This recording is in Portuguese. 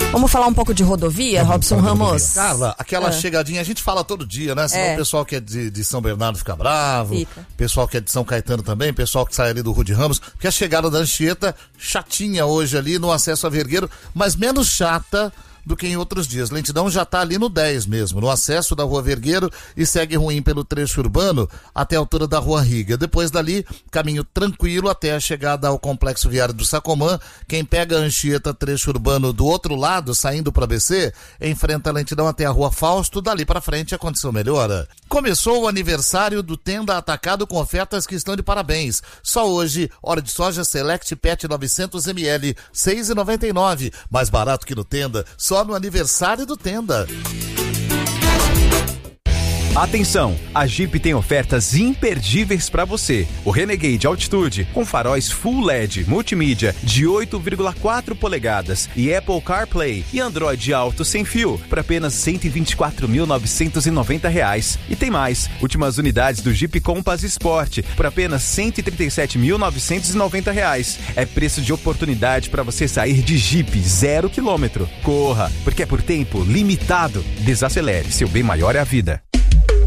Vamos falar um pouco de rodovia, Robson Ramos? Carla, aquela chegadinha, a gente fala todo dia, né? Senão o pessoal que é de São Bernardo fica bravo, pessoal que é de São Caetano também, pessoal que sai ali do Rude Ramos, porque a chegada da Anchieta, chatinha hoje ali no acesso a Vergueiro, mas menos chata do que em outros dias. Lentidão já está ali no 10 mesmo, no acesso da Rua Vergueiro, e segue ruim pelo trecho urbano até a altura da Rua Riga. Depois dali, caminho tranquilo até a chegada ao Complexo Viário do Sacomã. Quem pega a Anchieta, trecho urbano do outro lado, saindo para BC, enfrenta a lentidão até a Rua Fausto. Dali para frente a condição melhora. Começou o aniversário do Tenda Atacado com ofertas que estão de parabéns. Só hoje, óleo de soja Select Pet 900ml, R$ 6,99. Mais barato que no Tenda, só no aniversário do Tenda. Atenção, a Jeep tem ofertas imperdíveis para você. O Renegade Altitude com faróis Full LED multimídia de 8,4 polegadas e Apple CarPlay e Android Auto sem fio por apenas R$ 124.990. E tem mais, últimas unidades do Jeep Compass Sport por apenas R$ 137.990. É preço de oportunidade para você sair de Jeep 0 km. Corra, porque é por tempo limitado. Desacelere, seu bem maior é a vida.